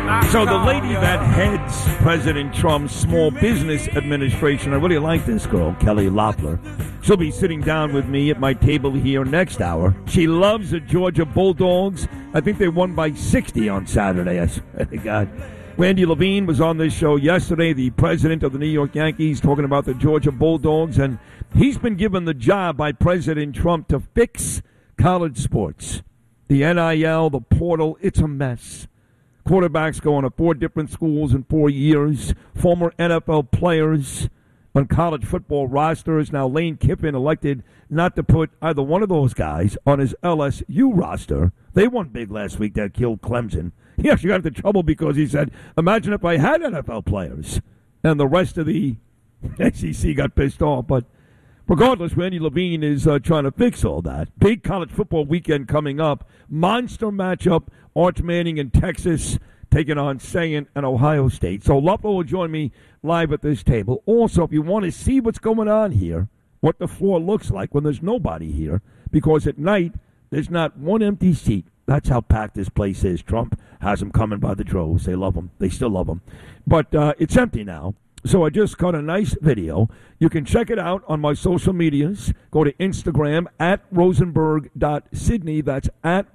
So the lady that heads President Trump's Small Business Administration, I really like this girl, Kelly Loeffler. She'll be sitting down with me at my table here next hour. She loves the Georgia Bulldogs. I think they won by 60 on Saturday. I swear to God. Randy Levine was on this show yesterday, the president of the New York Yankees, talking about the Georgia Bulldogs, and he's been given the job by President Trump to fix college sports. The NIL, the portal, it's a mess. Quarterbacks going to 4 different schools in 4 years. Former NFL players on college football rosters. Now Lane Kiffin elected not to put either one of those guys on his LSU roster. They won big last week. That killed Clemson. He actually got into trouble because he said, imagine if I had NFL players. And the rest of the SEC got pissed off. But regardless, Randy Levine is trying to fix all that. Big college football weekend coming up. Monster matchup. Arch Manning in Texas taking on Saint and Ohio State. So Loeffler will join me live at this table. Also, if you want to see what's going on here, what the floor looks like when there's nobody here, because at night there's not one empty seat. That's how packed this place is. Trump has them coming by the droves. They love them. They still love them. But it's empty now. So I just got a nice video. You can check it out on my social medias. Go to Instagram at Rosenberg.Sydney. That's at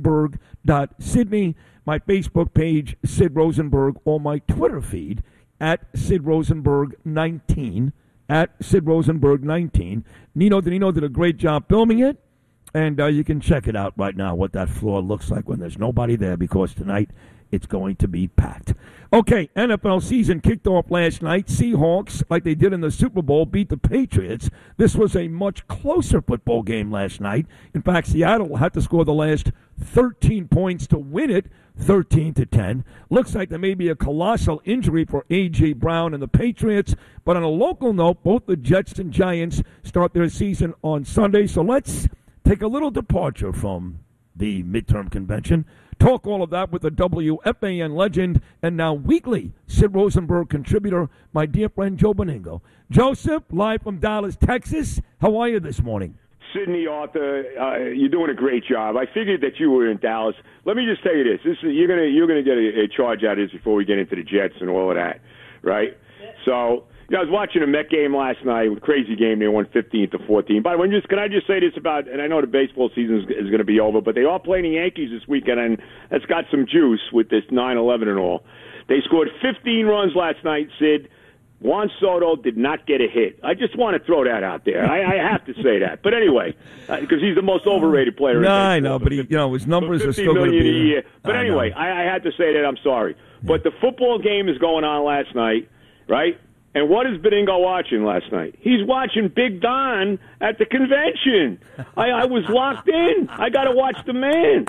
Rosenberg.Sydney. My Facebook page, Sid Rosenberg, or my Twitter feed at Sid Rosenberg19. At Sid Rosenberg19. Nino did a great job filming it. And you can check it out right now, what that floor looks like when there's nobody there, because tonight it's going to be packed. Okay, NFL season kicked off last night. Seahawks, like they did in the Super Bowl, beat the Patriots. This was a much closer football game last night. In fact, Seattle had to score the last 13 points to win it, 13-10. Looks like there may be a colossal injury for A.J. Brown and the Patriots. But on a local note, both the Jets and Giants start their season on Sunday. So let's take a little departure from the midterm convention. Talk all of that with the WFAN legend and now weekly Sid Rosenberg contributor, my dear friend Joe Beningo. Joseph, live from Dallas, Texas. How are you this morning? Sydney, Arthur, you're doing a great job. I figured that you were in Dallas. Let me just tell you this: you're gonna get a charge out of this before we get into the Jets and all of that, right? So. I was watching a Met game last night, a crazy game. They won 15-14. By the way, can I just say this about, and I know the baseball season is going to be over, but they are playing the Yankees this weekend, and that's got some juice with this 9-11 and all. They scored 15 runs last night, Sid. Juan Soto did not get a hit. I just want to throw that out there. I have to say that. But anyway, because he's the most overrated player in baseball. I know, but his numbers are still going to be a year. But anyway, I had to say that. I'm sorry. But the football game is going on last night, right? And what is Beningo watching last night? He's watching Big Don at the convention. I was locked in. I got to watch the man.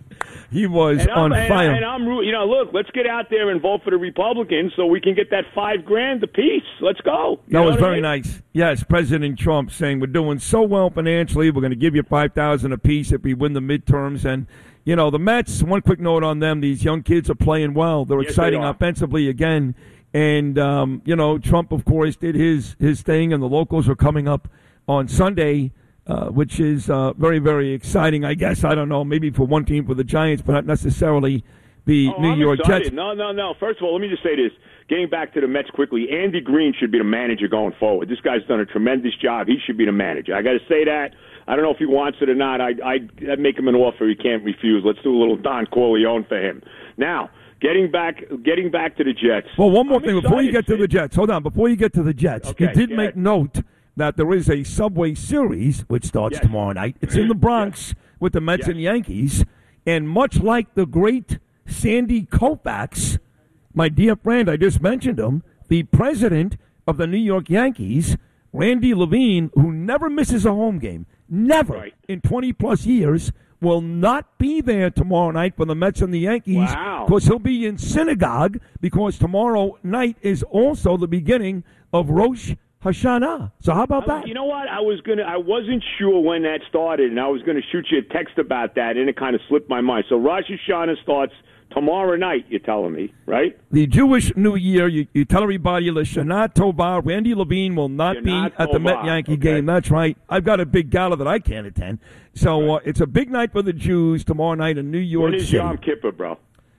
He was on fire. And I'm, look, let's get out there and vote for the Republicans so we can get that $5,000 apiece. Let's go. That was very nice. Yes, President Trump saying we're doing so well financially. We're going to give you $5,000 apiece if we win the midterms. And the Mets. One quick note on them: these young kids are playing well. They're exciting offensively again. And, Trump, of course, did his thing, and the locals are coming up on Sunday, which is very, very exciting, I guess. I don't know, maybe for one team, for the Giants, but not necessarily the New York Jets. No. First of all, let me just say this. Getting back to the Mets quickly, Andy Green should be the manager going forward. This guy's done a tremendous job. He should be the manager. I got to say that. I don't know if he wants it or not. I'd make him an offer he can't refuse. Let's do a little Don Corleone for him. Now, Getting back to the Jets. Well, one more thing before you get to the Jets. Hold on. Before you get to the Jets, you did make note that there is a Subway Series, which starts tomorrow night. It's in the Bronx with the Mets and Yankees. And much like the great Sandy Koufax, my dear friend, I just mentioned him, the president of the New York Yankees, Randy Levine, who never misses a home game, never in 20-plus years, will not be there tomorrow night for the Mets and the Yankees. Wow. Because he'll be in synagogue, because tomorrow night is also the beginning of Rosh Hashanah. So how about that? You know what? I wasn't sure when that started, and I was going to shoot you a text about that, and it kind of slipped my mind. So Rosh Hashanah starts tomorrow night, you're telling me, right? The Jewish New Year, you tell everybody, L'Shana Tova. Randy Levine will not be at the Met-Yankee game. That's right. I've got a big gala that I can't attend. So it's a big night for the Jews tomorrow night in New York City. When is Yom Kippur, bro?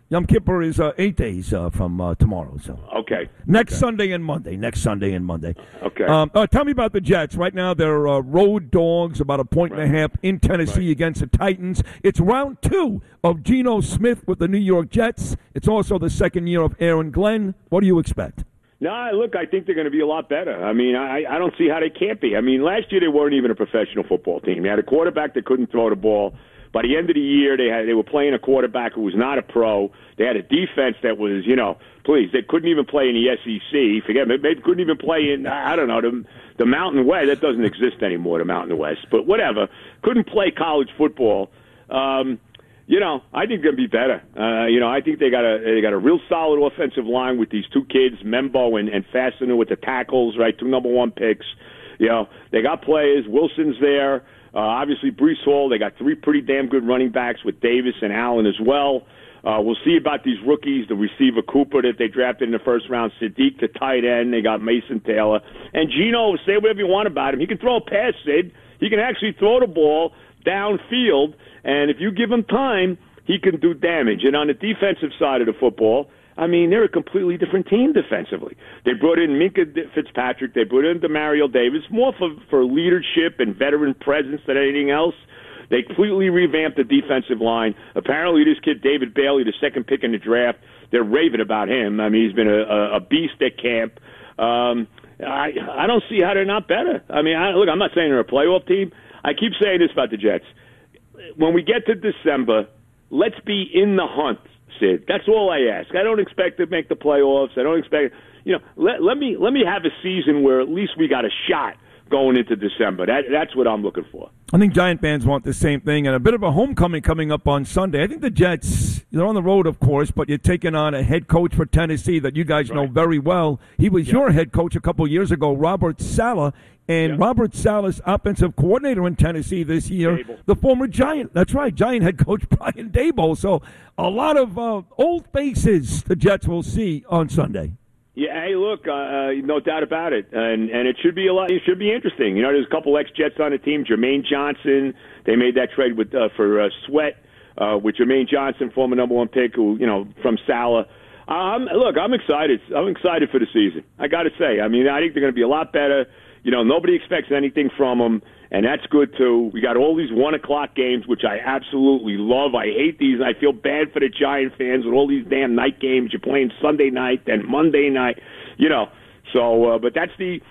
Yom Kippur is 8 days from tomorrow. So Okay. next Sunday and Monday. Okay. Tell me about the Jets. Right now, they're road dogs, about a point and a half in Tennessee against the Titans. It's round 2 of Geno Smith with the New York Jets. It's also the second year of Aaron Glenn. What do you expect? No, look, I think they're going to be a lot better. I mean, I don't see how they can't be. I mean, last year they weren't even a professional football team. They had a quarterback that couldn't throw the ball. By the end of the year, they were playing a quarterback who was not a pro. They had a defense that was, please, they couldn't even play in the SEC. Forget it. They couldn't even play in, I don't know, the Mountain West. That doesn't exist anymore, the Mountain West. But whatever. Couldn't play college football. I think they're going to be better. I think they got a real solid offensive line with these two kids, Membo and Fastener with the tackles, right? 2 number 1 picks. They got players. Wilson's there. Obviously, Breece Hall. They got 3 pretty damn good running backs with Davis and Allen as well. We'll see about these rookies, the receiver Cooper that they drafted in the first round, Sadiq, the tight end. They got Mason Taylor. And Geno, say whatever you want about him. He can throw a pass, Sid. He can actually throw the ball downfield. And if you give him time, he can do damage. And on the defensive side of the football, I mean, they're a completely different team defensively. They brought in Minkah Fitzpatrick. They brought in Demario Davis, more for leadership and veteran presence than anything else. They completely revamped the defensive line. Apparently, this kid, David Bailey, the second pick in the draft, they're raving about him. I mean, he's been a beast at camp. I don't see how they're not better. I mean, look, I'm not saying they're a playoff team. I keep saying this about the Jets. When we get to December, let's be in the hunt, Sid. That's all I ask. I don't expect to make the playoffs. I don't expect, let me have a season where at least we got a shot going into December. That's what I'm looking for. I think Giant fans want the same thing, and a bit of a homecoming coming up on Sunday. I think the Jets, they're on the road, of course, but you're taking on a head coach for Tennessee that you guys know very well. He was your head coach a couple years ago, Robert Saleh, and Robert Saleh's offensive coordinator in Tennessee this year, the former Giant. That's right, Giant head coach Brian Daboll. So a lot of old faces the Jets will see on Sunday. Yeah, hey, look, no doubt about it, and it should be It should be interesting. There's a couple ex-Jets on the team. Jermaine Johnson, they made that trade for Sweat with Jermaine Johnson, former number 1 pick, who from Saleh. Look, I'm excited. I'm excited for the season. I got to say, I mean, I think they're going to be a lot better. Nobody expects anything from them, and that's good, too. We got all these 1 o'clock games, which I absolutely love. I hate these, and I feel bad for the Giant fans with all these damn night games. You're playing Sunday night, then Monday night, So, but that's the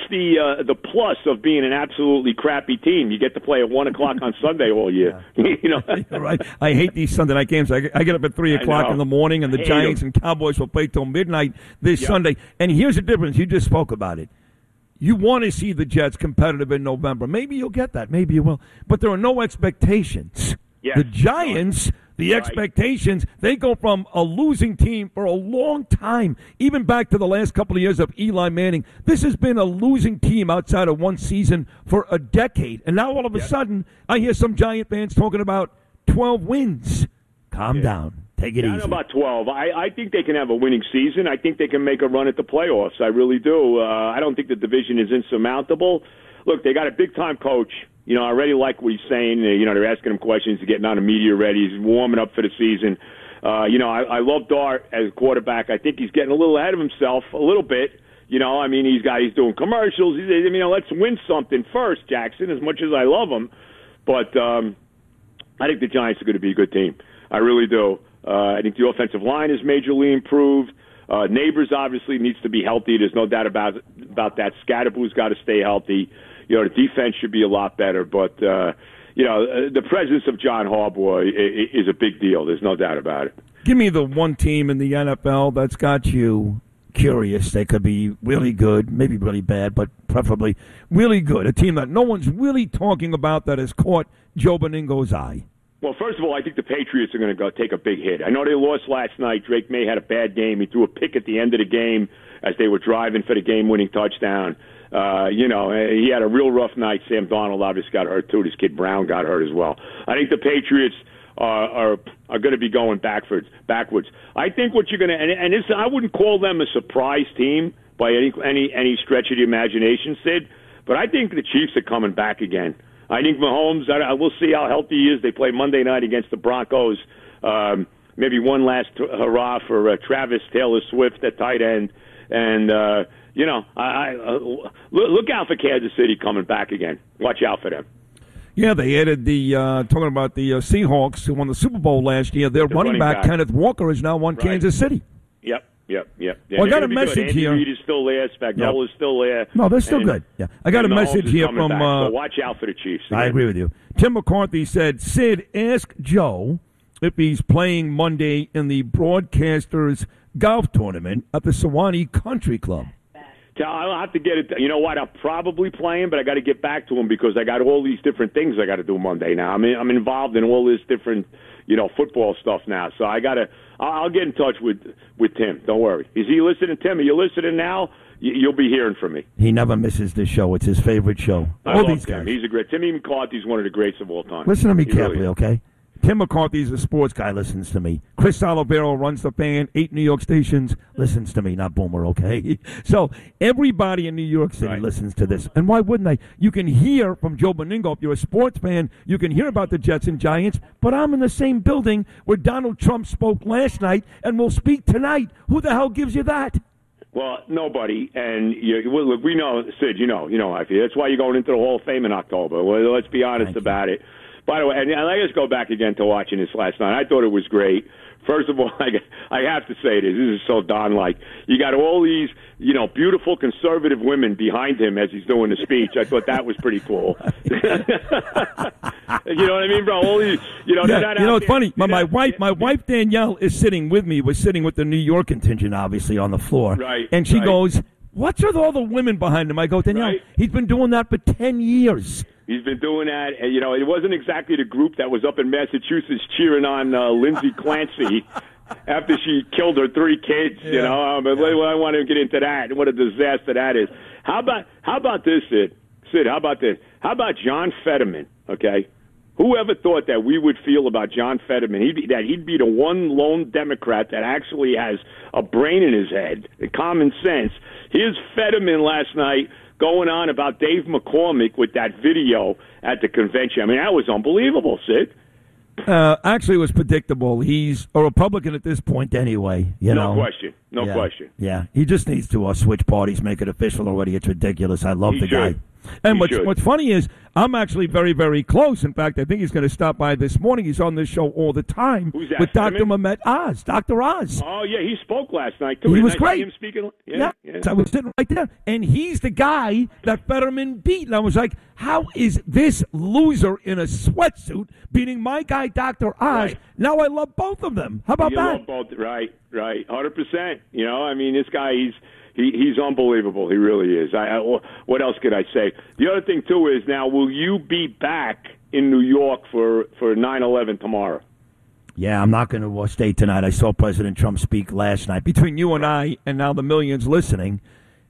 plus of being an absolutely crappy team. You get to play at 1 o'clock on Sunday all year. You're right. I hate these Sunday night games. I get up at 3 o'clock in the morning, and the Giants and Cowboys will play till midnight this Sunday. And here's the difference. You just spoke about it. You want to see the Jets competitive in November. Maybe you'll get that. Maybe you will. But there are no expectations. Yes. The Giants, expectations, they go from a losing team for a long time, even back to the last couple of years of Eli Manning. This has been a losing team outside of one season for a decade. And now all of a sudden, I hear some Giant fans talking about 12 wins. Calm down. Take it easy. I don't know about 12. I think they can have a winning season. I think they can make a run at the playoffs. I really do. I don't think the division is insurmountable. Look, they got a big-time coach. I already like what he's saying. They're asking him questions. He's getting on the media ready. He's warming up for the season. I love Dart as a quarterback. I think he's getting a little ahead of himself, a little bit. He's doing commercials. Let's win something first, Jackson, as much as I love him. But I think the Giants are going to be a good team. I really do. I think the offensive line is majorly improved. Neighbors obviously needs to be healthy. There's no doubt about that. Scadaboo's got to stay healthy. The defense should be a lot better. But, the presence of John Harbaugh is a big deal. There's no doubt about it. Give me the one team in the NFL that's got you curious. They could be really good, maybe really bad, but preferably really good. A team that no one's really talking about that has caught Joe Beningo's eye. Well, first of all, I think the Patriots are going to go take a big hit. I know they lost last night. Drake May had a bad game. He threw a pick at the end of the game as they were driving for the game-winning touchdown. He had a real rough night. Sam Darnold obviously got hurt, too. This kid Brown got hurt as well. I think the Patriots are going to be going backwards. I think what you're going to and this, I wouldn't call them a surprise team by any stretch of the imagination, Sid, but I think the Chiefs are coming back again. I think Mahomes, we'll see how healthy he is. They play Monday night against the Broncos. maybe one last hurrah for Travis Taylor Swift at tight end. And, look out for Kansas City coming back again. Watch out for them. Yeah, they added talking about the Seahawks who won the Super Bowl last year. Their running back, Kenneth Walker, is now on Kansas City. Yep. Yeah, well, I got a message here. Andy Reid is still there. Spagnuolo is still there. No, they're still good. Yeah, I got a message here from. So watch out for the Chiefs. I agree with you. Tim McCarthy said, "Sid, ask Joe if he's playing Monday in the Broadcasters Golf Tournament at the Sewanee Country Club." I'll have to get it. You know what? I'm probably playing, but I got to get back to him because I got all these different things I got to do Monday now. I mean, I'm involved in all this different, football stuff now. So I got to. I'll get in touch with Tim. Don't worry. Is he listening, Tim? Are you listening now? You'll be hearing from me. He never misses this show. It's his favorite show. I love Tim. He's a great. Timmy McCarthy's one of the greats of all time. Listen to me carefully, really, okay? Tim McCarthy's a sports guy, listens to me. Chris Olivero runs the Fan, 8 New York stations, listens to me, not Boomer, okay? So everybody in New York City listens to this. And why wouldn't they? You can hear from Joe Beningo, if you're a sports fan, you can hear about the Jets and Giants, but I'm in the same building where Donald Trump spoke last night and will speak tonight. Who the hell gives you that? Well, nobody. And look, we know, Sid, you know, I feel that's why you're going into the Hall of Fame in October. Well, let's be honest about it. By the way, and I just go back again to watching this last night. I thought it was great. First of all, I have to say this. This is so Don-like. You got all these, beautiful conservative women behind him as he's doing the speech. I thought that was pretty cool. You know what I mean, bro? All these, it's funny. My wife Danielle is sitting with me. We're sitting with the New York contingent, obviously, on the floor. Right. And she goes, "What's with all the women behind him?" I go, "Danielle, he's been doing that for 10 years." He's been doing that, and it wasn't exactly the group that was up in Massachusetts cheering on Lindsay Clancy after she killed her 3 kids. But I want to get into that and what a disaster that is. How about this, Sid? Sid, how about this? How about John Fetterman? Okay, whoever thought that we would feel about John Fetterman? He'd be the one lone Democrat that actually has a brain in his head, common sense. Here's Fetterman last night, going on about Dave McCormick with that video at the convention. I mean, that was unbelievable, Sid. Actually, it was predictable. He's a Republican at this point anyway. No question. No question. Yeah, he just needs to switch parties, make it official already. It's ridiculous. I love the guy. And what's funny is I'm actually very, very close. In fact, I think he's going to stop by this morning. He's on this show all the time. Who's that, with Dr. Mehmet Oz. Dr. Oz. Oh, yeah, he spoke last night, too. He was great. Him speaking? Yeah. So I was sitting right there. And he's the guy that Fetterman beat. And I was like, how is this loser in a sweatsuit beating my guy, Dr. Oz? Right. Now I love both of them. How about that? Love both. Right. 100%. This guy, He's unbelievable. He really is. What else could I say? The other thing, too, is now, will you be back in New York for 9/11 tomorrow? Yeah, I'm not going to stay tonight. I saw President Trump speak last night. Between you and I, and now the millions listening,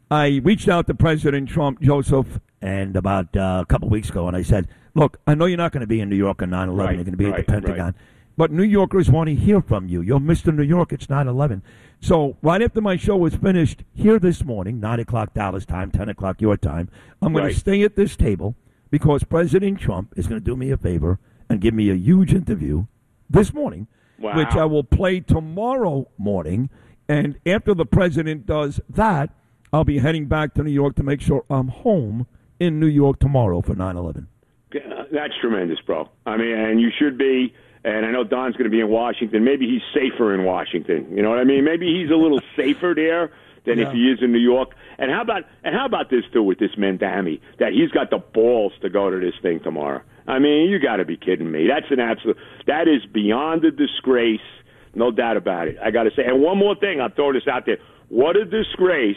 I reached out to President Trump, Joseph, and about a couple weeks ago, and I said, look, I know you're not going to be in New York on 9/11. You're going to be at the Pentagon. Right. But New Yorkers want to hear from you. You're Mr. New York. It's 9/11. So right after my show was finished here this morning, 9 o'clock Dallas time, 10 o'clock your time, I'm going to stay at this table because President Trump is going to do me a favor and give me a huge interview this morning, which I will play tomorrow morning. And after the president does that, I'll be heading back to New York to make sure I'm home in New York tomorrow for 9/11. That's tremendous, bro. I mean, and you should be. And I know Don's going to be in Washington. Maybe he's safer in Washington. You know what I mean? Maybe he's a little safer there than if he is in New York. And how about this too with this Mandami, that he's got the balls to go to this thing tomorrow? I mean, you got to be kidding me. That's an absolute. That is beyond a disgrace, no doubt about it. I got to say. And one more thing, I'll throw this out there. What a disgrace!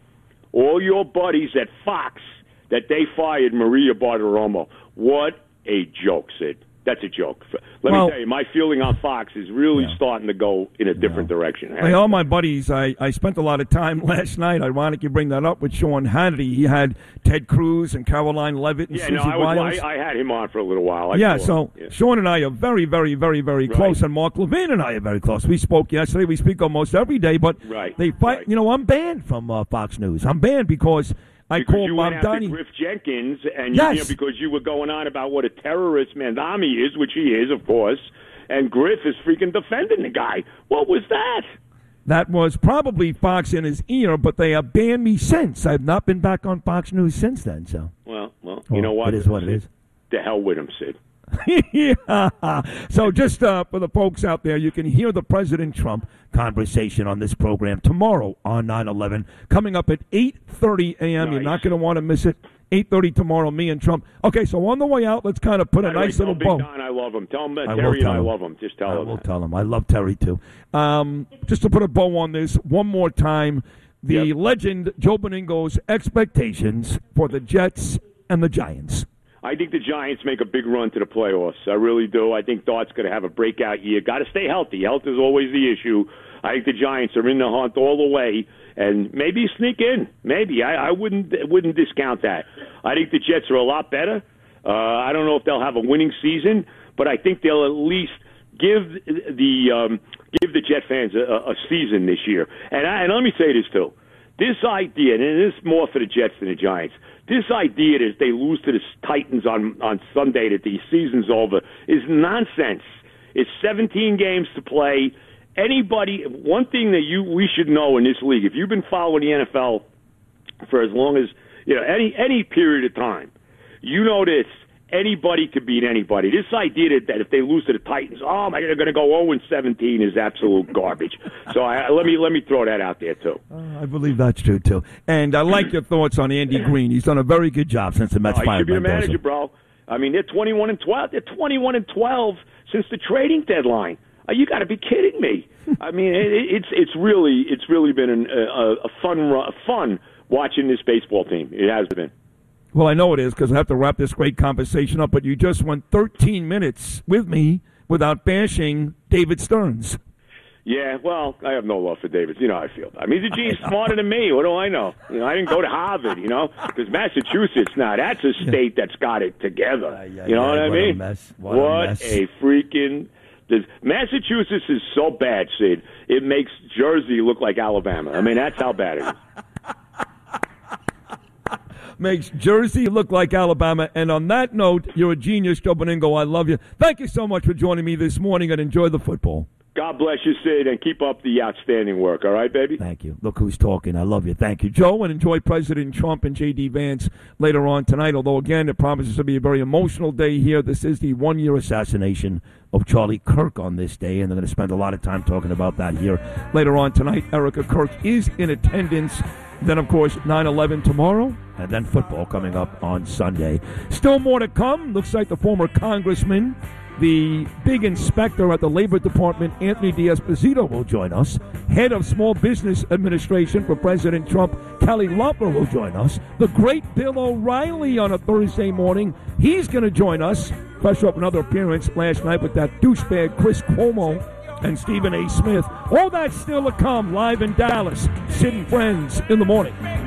All your buddies at Fox that they fired Maria Bartiromo. What a joke, Sid. That's a joke. Let me tell you, my feeling on Fox is really starting to go in a different direction. Hey, all my buddies, I spent a lot of time last night, ironic you bring that up, with Sean Hannity. He had Ted Cruz and Caroline Leavitt and Susie Wiles. I had him on for a little while. Sean and I are very, very, very, very close, and Mark Levin and I are very close. We spoke yesterday. We speak almost every day, but they fight. You know, I'm banned from Fox News. I'm banned because I called Bob Donnie. Griff Jenkins, and because you were going on about what a terrorist Mandami is, which he is, of course, and Griff is freaking defending the guy. What was that? That was probably Fox in his ear, but they have banned me since. I've not been back on Fox News since then. So, well, you know what? It is what it is. To hell with him, Sid. Yeah. So just for the folks out there, you can hear the President Trump conversation on this program tomorrow on 9/11, coming up at 8:30 a.m. Nice. You're not going to want to miss it. 8:30 tomorrow, me and Trump. Okay, so on the way out, let's kind of put a nice little bow. Big Don, I love him. Tell him that Terry and I love him. Just tell him. I will tell him. I love Terry, too. Just to put a bow on this one more time, the legend Joe Beningo's expectations for the Jets and the Giants. I think the Giants make a big run to the playoffs. I really do. I think Dart's going to have a breakout year. Got to stay healthy. Health is always the issue. I think the Giants are in the hunt all the way, and maybe sneak in. Maybe. I wouldn't discount that. I think the Jets are a lot better. I don't know if they'll have a winning season, but I think they'll at least give the Jet fans a season this year. And let me say this, too. This idea, and it is more for the Jets than the Giants, this idea that they lose to the Titans on Sunday, that the season's over, is nonsense. It's 17 games to play. Anybody, one thing that we should know in this league, if you've been following the NFL for as long as, any period of time, you know this. Anybody could beat anybody. This idea that if they lose to the Titans, oh my God, they're going to go 0-17 is absolute garbage. So let me throw that out there too. I believe that's true too. And I like your thoughts on Andy Green. He's done a very good job since the Mets fired He should be the Mendoza. manager, bro. I mean, they're 21-12. They're 21-12 since the trading deadline. You got to be kidding me. I mean, it's really been a fun watching this baseball team. It has been. Well, I know it is because I have to wrap this great conversation up, but you just went 13 minutes with me without bashing David Stearns. Yeah, well, I have no love for David. You know how I feel. I mean, he's smarter than me. What do I know? I didn't go to Harvard, because Massachusetts, now, that's a state that's got it together. You know what I mean? A mess. What a freaking... Massachusetts is so bad, Sid, it makes Jersey look like Alabama. I mean, that's how bad it is. Makes Jersey look like Alabama. And on that note, you're a genius, Joe Beningo. I love you. Thank you so much for joining me this morning, and enjoy the football. God bless you, Sid, and keep up the outstanding work. All right, baby? Thank you. Look who's talking. I love you. Thank you, Joe, and enjoy President Trump and J.D. Vance later on tonight, although, again, it promises to be a very emotional day here. This is the one-year assassination of Charlie Kirk on this day, and they're going to spend a lot of time talking about that here later on tonight. Erica Kirk is in attendance. Then, of course, 9/11 tomorrow, and then football coming up on Sunday. Still more to come. Looks like the former congressman, the big inspector at the Labor Department, Anthony D'Esposito, will join us. Head of Small Business Administration for President Trump, Kelly Loeffler, will join us. The great Bill O'Reilly on a Thursday morning. He's going to join us. Fresh up another appearance last night with that douchebag Chris Cuomo and Stephen A. Smith. All that's still to come live in Dallas. Sid and Friends in the morning.